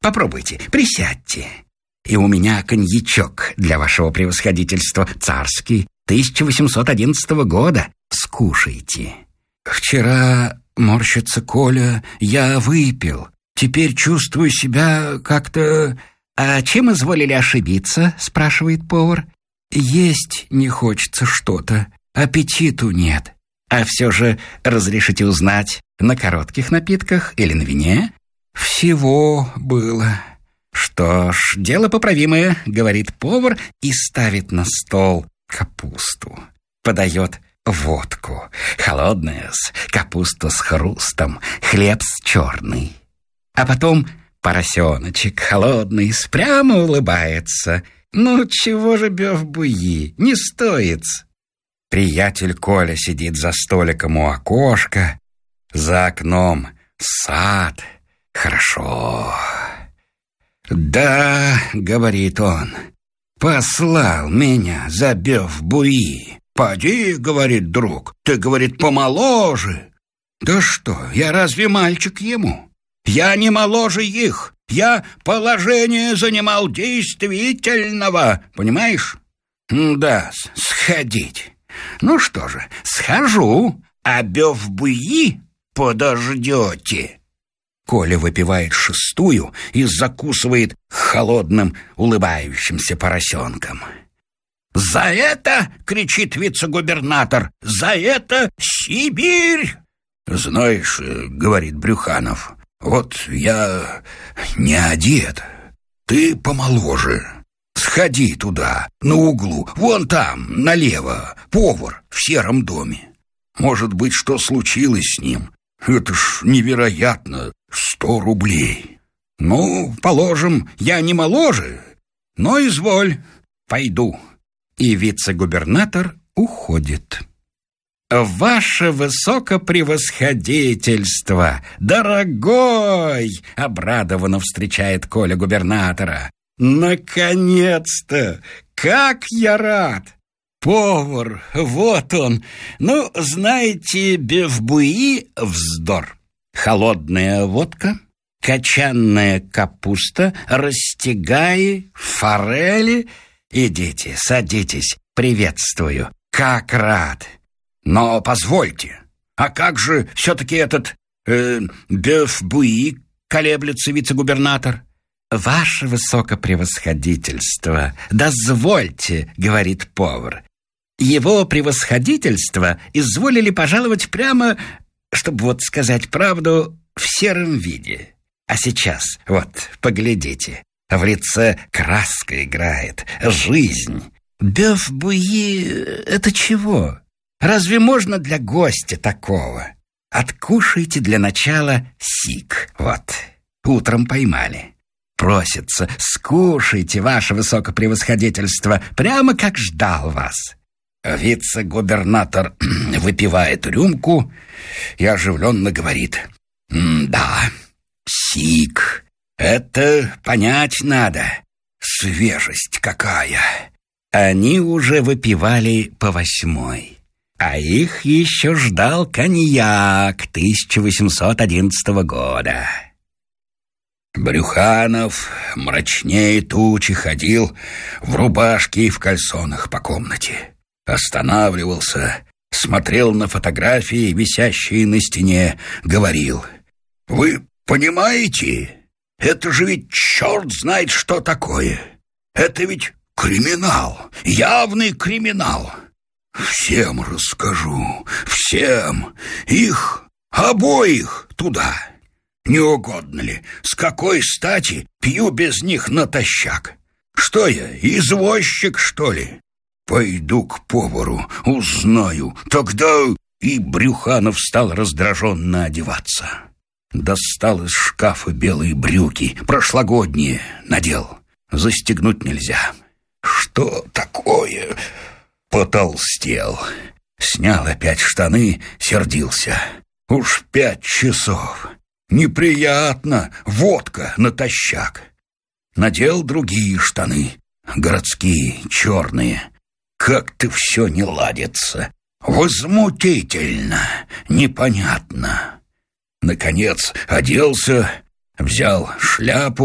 попробуйте, присядьте. И у меня коньячок для вашего превосходительства, царский, 1811 года. Скушайте. Вчера, морщится Коля, я выпил. Теперь чувствую себя как-то... А чем изволили ошибиться, спрашивает повар. Есть не хочется что-то, аппетиту нет. А все же разрешите узнать, на коротких напитках или на вине? Всего было. Что ж, дело поправимое, говорит повар и ставит на стол капусту. Подает водку, холодная, капуста с хрустом, хлеб с черный. А потом поросеночек холодный прямо улыбается. Ну, чего же бёв-буи, не стоит. Приятель Коля сидит за столиком у окошка. За окном сад. Хорошо. «Да, — говорит он, — послал меня за бёв-буи. Поди, — говорит друг, — ты, говорит, помоложе». «Да что, я разве мальчик ему? Я не моложе их. Я положение занимал действительного, понимаешь? Да, сходить. Ну что же, схожу, а бёв-буи подождете». Коля выпивает шестую и закусывает холодным улыбающимся поросенком. «За это, — кричит вице-губернатор, — за это Сибирь!» «Знаешь, — говорит Брюханов, — вот я не одет, ты помоложе. Сходи туда, на углу, вон там, налево, повар в сером доме. Может быть, что случилось с ним? Это ж невероятно, 100 рублей. Ну, положим, я не моложе, но изволь, пойду». И вице-губернатор уходит. «Ваше высокопревосходительство, дорогой!» — обрадованно встречает Коля губернатора. «Наконец-то! Как я рад! Повар, вот он! Ну, знаете, бёв-буи — вздор. Холодная водка, кочанная капуста, растягаи, форели. Идите, садитесь, приветствую. Как рад! Но позвольте, а как же все-таки этот бёв-буи?» — колеблется вице-губернатор. «Ваше высокопревосходительство, дозвольте, — говорит повар. Его превосходительство изволили пожаловать прямо, чтобы вот сказать правду, в сером виде. А сейчас, вот, поглядите, в лице краска играет, жизнь. Бёв-буи — это чего? Разве можно для гостя такого? Откушайте для начала сик, вот, утром поймали. Просится, скушайте, ваше высокопревосходительство, прямо как ждал вас». Вице-губернатор выпивает рюмку и оживленно говорит: «Да, сик, это понять надо, свежесть какая». Они уже выпивали по 8-й, а их еще ждал коньяк 1811 года. Брюханов мрачнее тучи ходил в рубашке и в кальсонах по комнате. Останавливался, смотрел на фотографии, висящие на стене, говорил: «Вы понимаете, это же ведь черт знает что такое. Это ведь криминал, явный криминал. Всем расскажу, всем, их обоих туда. Не угодно ли, с какой стати пью без них натощак? Что я, извозчик, что ли? Пойду к повару, узнаю, тогда...» И Брюханов стал раздраженно одеваться. Достал из шкафа белые брюки, прошлогодние, надел. Застегнуть нельзя. Что такое? Потолстел. Снял опять штаны, сердился. Уж 5 часов. Неприятно, водка натощак. Надел другие штаны, городские, черные. Как-то все не ладится. Возмутительно, непонятно. Наконец оделся, взял шляпу,